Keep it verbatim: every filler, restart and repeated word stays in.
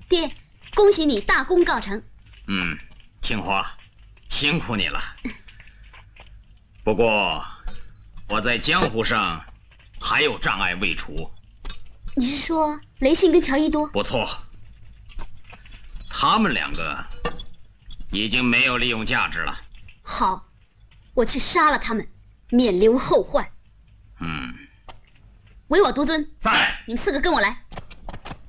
爹，恭喜你大功告成。 嗯，青花，辛苦你了。不过，我在江湖上还有障碍未除。 你是说雷信跟乔一多？ 不错，他们两个已经没有利用价值了。 好，我去杀了他们，免留后患。 嗯， 唯我独尊。 在。 你们四个跟我来。